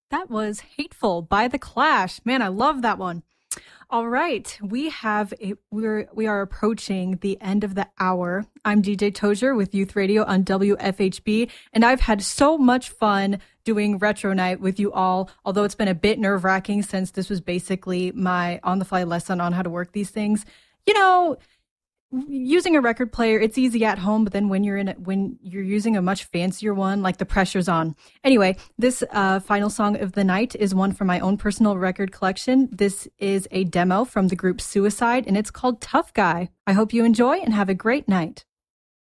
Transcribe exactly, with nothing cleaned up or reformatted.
That was Hateful by The Clash. Man, I love that one. All right, we have a, we're we are approaching the end of the hour. I'm D J Tozier with Youth Radio on W F H B, and I've had so much fun doing Retro Night with you all, although it's been a bit nerve-wracking since this was basically my on-the-fly lesson on how to work these things. You know, using a record player, it's easy at home, but then when you're in it, when you're using a much fancier one, like the pressure's on. Anyway, this uh, final song of the night is one from my own personal record collection. This is a demo from the group Suicide, and it's called Tough Guy. I hope you enjoy and have a great night.